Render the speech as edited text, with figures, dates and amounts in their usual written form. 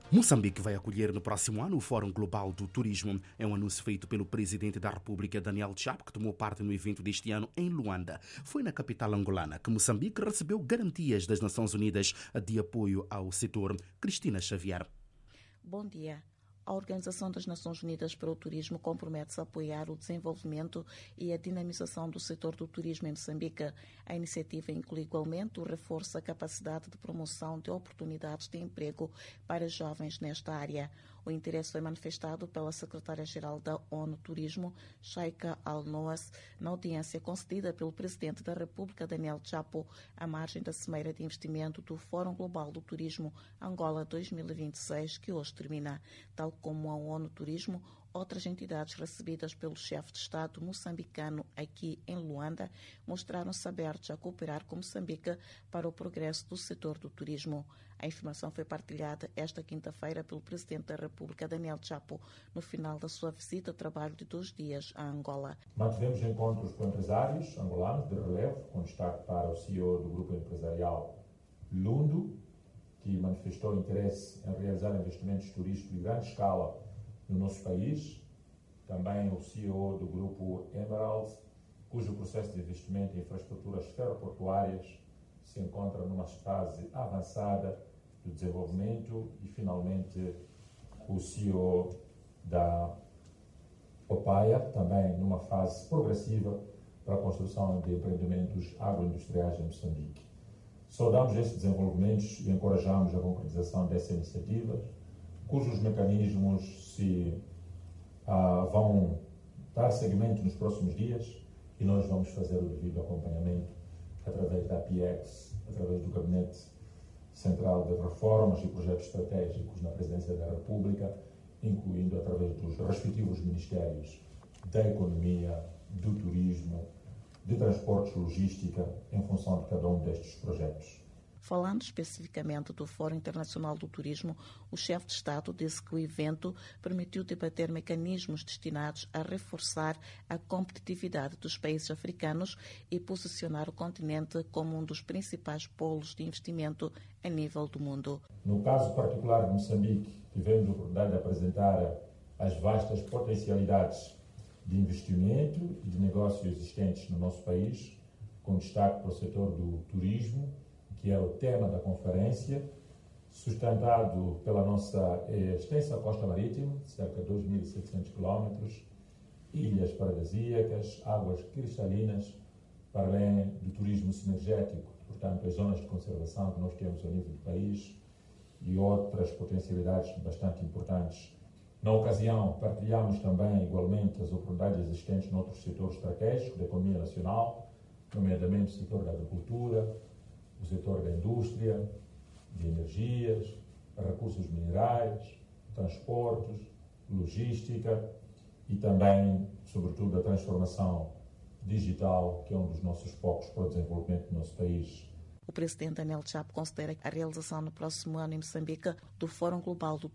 Moçambique vai acolher no próximo ano o Fórum Global do Turismo. É um anúncio feito pelo Presidente da República, Daniel Chapo, que tomou parte no evento deste ano em Luanda. Foi na capital angolana que Moçambique recebeu garantias das Nações Unidas de apoio ao setor. Cristina Xavier. Bom dia. A Organização das Nações Unidas para o Turismo compromete-se a apoiar o desenvolvimento e a dinamização do setor do turismo em Moçambique. A iniciativa inclui igualmente o reforço da capacidade de promoção de oportunidades de emprego para jovens nesta área. O interesse foi manifestado pela secretária-geral da ONU Turismo, Sheikha Al-Noas, na audiência concedida pelo Presidente da República, Daniel Chapo, à margem da Cimeira de Investimento do Fórum Global do Turismo Angola 2026, que hoje termina. Tal como a ONU Turismo, outras entidades recebidas pelo chefe de Estado moçambicano aqui em Luanda mostraram-se abertos a cooperar com Moçambique para o progresso do setor do turismo. A informação foi partilhada esta quinta-feira pelo Presidente da República, Daniel Chapo, no final da sua visita de trabalho de 2 dias a Angola. Mantivemos encontros com empresários angolanos de relevo, com destaque para o CEO do grupo empresarial Lundo, que manifestou interesse em realizar investimentos turísticos de grande escala no nosso país. Também o CEO do grupo Emerald, cujo processo de investimento em infraestruturas ferroportuárias se encontra numa fase avançada do desenvolvimento. E, finalmente, o CEO da Opaia, também numa fase progressiva para a construção de empreendimentos agroindustriais em Moçambique. Saudamos estes desenvolvimentos e encorajamos a concretização dessa iniciativa, cujos mecanismos vão dar seguimento nos próximos dias, e nós vamos fazer o devido acompanhamento através da PIEX, através do Gabinete Central de Reformas e Projetos Estratégicos na Presidência da República, incluindo através dos respectivos Ministérios da Economia, do Turismo, de Transportes e Logística, em função de cada um destes projetos. Falando especificamente do Fórum Internacional do Turismo, o chefe de Estado disse que o evento permitiu debater mecanismos destinados a reforçar a competitividade dos países africanos e posicionar o continente como um dos principais polos de investimento a nível do mundo. No caso particular de Moçambique, tivemos a oportunidade de apresentar as vastas potencialidades de investimento e de negócios existentes no nosso país, com destaque para o setor do turismo, que é o tema da conferência, sustentado pela nossa extensa costa marítima, cerca de 2.700 km, ilhas paradisíacas, águas cristalinas, para além do turismo sinergético, portanto, as zonas de conservação que nós temos a nível do país e outras potencialidades bastante importantes. Na ocasião, partilhamos também, igualmente, as oportunidades existentes noutros setores estratégicos da economia nacional, nomeadamente o setor da agricultura, o setor da indústria, de energias, recursos minerais, transportes, logística e também, sobretudo, a transformação digital, que é um dos nossos focos para o desenvolvimento do nosso país. O presidente Daniel Chapo considera a realização no próximo ano em Moçambique do Fórum Global do